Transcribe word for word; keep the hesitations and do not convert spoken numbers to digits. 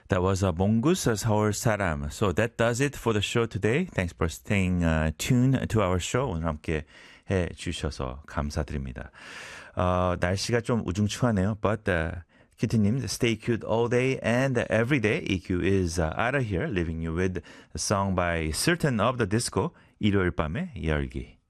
That was a Mongoose 서울 사람. So that does it for the show today. Thanks for staying uh, tuned to our show. 오늘 함께 해 주셔서 감사드립니다. 어, 날씨가 좀 우중충하네요. But uh, 큐티님, stay cute all day and every day. 이큐 is uh, out of here, leaving you with a song by Certain of the Disco, 일요일 밤의 열기.